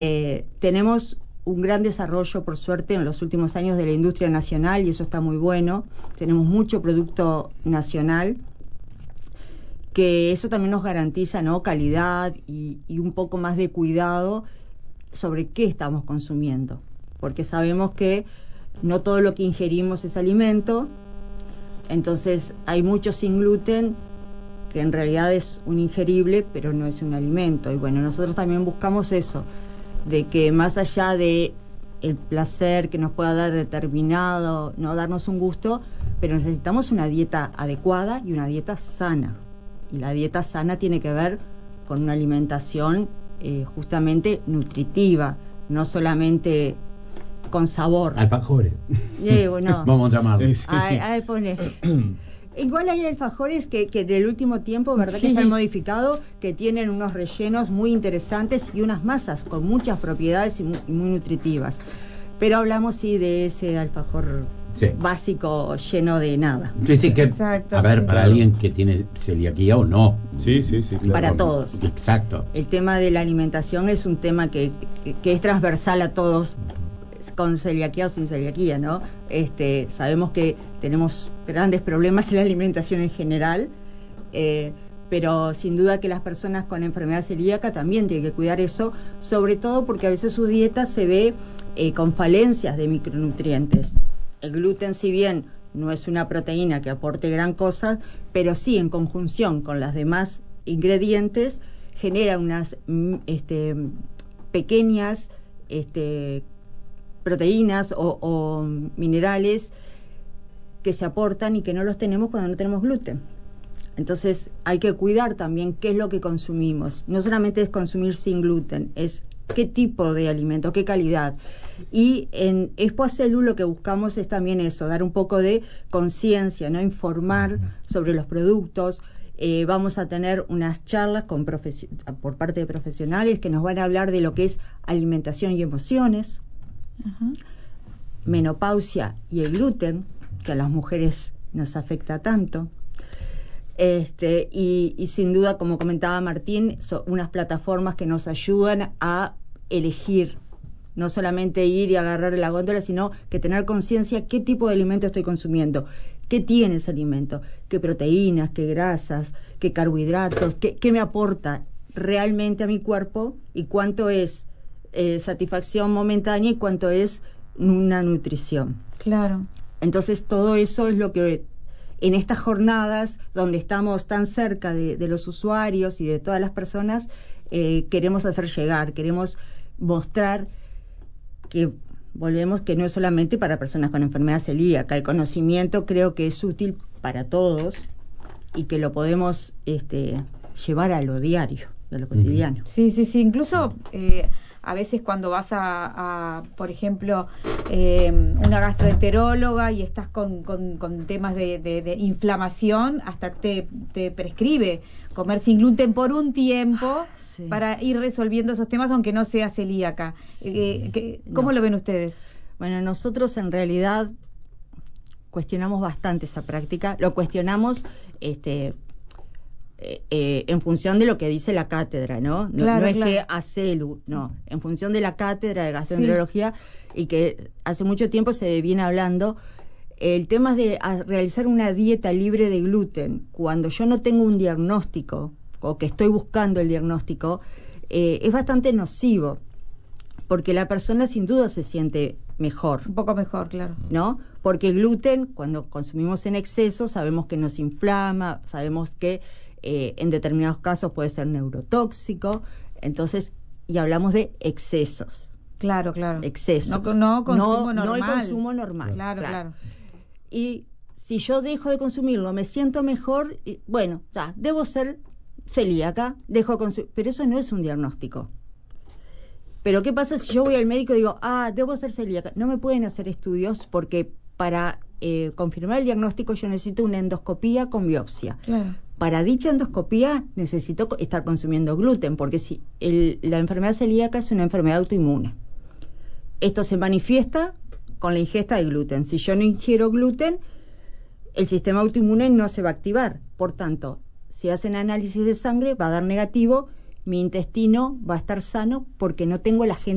Tenemos un gran desarrollo, por suerte, en los últimos años de la industria nacional, y eso está muy bueno. Tenemos mucho producto nacional, que eso también nos garantiza, ¿no?, calidad y un poco más de cuidado sobre qué estamos consumiendo, porque sabemos que no todo lo que ingerimos es alimento. Entonces hay mucho sin gluten que en realidad es un ingerible, pero no es un alimento. Y bueno, nosotros también buscamos eso, de que más allá de el placer que nos pueda dar determinado, no darnos un gusto, pero necesitamos una dieta adecuada y una dieta sana. Y la dieta sana tiene que ver con una alimentación justamente nutritiva, no solamente con sabor. Alfajores. Bueno, vamos a llamarlo. Ahí pone. Igual hay alfajores que en el último tiempo, ¿verdad?, que se han modificado, que tienen unos rellenos muy interesantes y unas masas con muchas propiedades y muy nutritivas. Pero hablamos, sí, de ese alfajor básico lleno de nada. Sí, que, exacto, a ver, para alguien que tiene celiaquía o no. Sí, claro. Para todos. Exacto. El tema de la alimentación es un tema que es transversal a todos, con celiaquía o sin celiaquía, ¿no? Sabemos que tenemos grandes problemas en la alimentación en general, pero sin duda que las personas con enfermedad celíaca también tienen que cuidar eso, sobre todo porque a veces su dieta se ve con falencias de micronutrientes. El gluten, si bien no es una proteína que aporte gran cosa, pero sí, en conjunción con las demás ingredientes, genera unas pequeñas proteínas o minerales que se aportan y que no los tenemos cuando no tenemos gluten. Entonces hay que cuidar también qué es lo que consumimos. No solamente es consumir sin gluten, es qué tipo de alimento, qué calidad. Y en Expo Acelu lo que buscamos es también eso, dar un poco de conciencia, ¿no?, informar sobre los productos. Vamos a tener unas charlas por parte de profesionales que nos van a hablar de lo que es alimentación y emociones, menopausia y el gluten, que a las mujeres nos afecta tanto. Y sin duda, como comentaba Martín, son unas plataformas que nos ayudan a elegir, no solamente ir y agarrar la góndola, sino que tener conciencia qué tipo de alimento estoy consumiendo, qué tiene ese alimento, qué proteínas, qué grasas, qué carbohidratos, qué me aporta realmente a mi cuerpo y cuánto es satisfacción momentánea y cuánto es una nutrición. Claro. Entonces todo eso es lo que en estas jornadas donde estamos tan cerca de los usuarios y de todas las personas queremos hacer llegar, queremos mostrar que volvemos que no es solamente para personas con enfermedad celíaca. El conocimiento creo que es útil para todos y que lo podemos llevar a lo diario, a lo cotidiano. Sí, incluso a veces cuando vas a por ejemplo, una gastroenteróloga y estás con temas de inflamación, hasta te prescribe comer sin gluten por un tiempo para ir resolviendo esos temas, aunque no sea celíaca. ¿Cómo lo ven ustedes? Bueno, nosotros en realidad cuestionamos bastante esa práctica. Lo cuestionamos en función de lo que dice la cátedra, ¿no? No es que Acelu, no, en función de la cátedra de gastroenterología, y que hace mucho tiempo se viene hablando. El tema de realizar una dieta libre de gluten cuando yo no tengo un diagnóstico o que estoy buscando el diagnóstico es bastante nocivo, porque la persona sin duda se siente mejor. Un poco mejor, claro. ¿No? Porque el gluten, cuando consumimos en exceso, sabemos que nos inflama, sabemos que en determinados casos puede ser neurotóxico. Entonces, y hablamos de excesos. Claro. Excesos. No consumo normal. No el consumo normal. Claro. Y si yo dejo de consumirlo, me siento mejor, y, bueno, ya, debo ser celíaca, dejo de consumir. Pero eso no es un diagnóstico. Pero ¿qué pasa si yo voy al médico y digo, debo ser celíaca? No me pueden hacer estudios porque para confirmar el diagnóstico yo necesito una endoscopía con biopsia. Claro. Para dicha endoscopía necesito estar consumiendo gluten, porque si la enfermedad celíaca es una enfermedad autoinmune. Esto se manifiesta con la ingesta de gluten. Si yo no ingiero gluten, el sistema autoinmune no se va a activar. Por tanto, si hacen análisis de sangre, va a dar negativo, mi intestino va a estar sano porque no tengo la agente